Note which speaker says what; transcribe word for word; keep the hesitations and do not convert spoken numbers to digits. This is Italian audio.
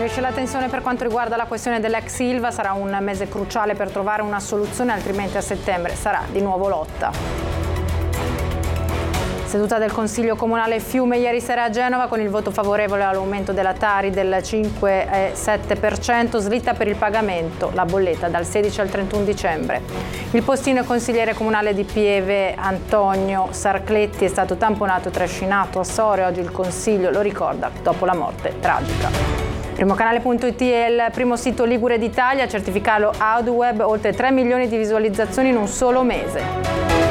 Speaker 1: Cresce la tensione per quanto riguarda la questione dell'ex Ilva, sarà un mese cruciale per trovare una soluzione, altrimenti a settembre sarà di nuovo lotta. Seduta del Consiglio Comunale Fiume ieri sera a Genova con il voto favorevole all'aumento della Tari del cinque virgola sette per cento, slitta per il pagamento, la bolletta dal sedici al trentuno dicembre. Il postino e consigliere comunale di Pieve Antonio Sarcletti è stato tamponato e trascinato a Sore, oggi il Consiglio lo ricorda dopo la morte tragica. Primocanale punto it è il primo sito ligure d'Italia a certificarlo AudioWeb, oltre tre milioni di visualizzazioni in un solo mese.